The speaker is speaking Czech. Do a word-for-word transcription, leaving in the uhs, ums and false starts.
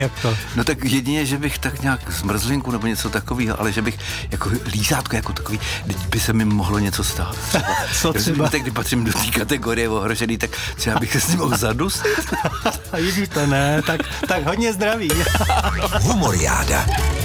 Jak to? No tak jedině, že bych tak nějak zmrzlinku nebo něco takového, ale že bych jako lízátko jako takový, by se mi mohlo něco stát. Třeba. Co třeba? Tak když patřím do té kategorie ohrožený, tak třeba bych se s ním mohl zadusit. Ježíš, to ne, tak, tak hodně zdraví. Humoriáda.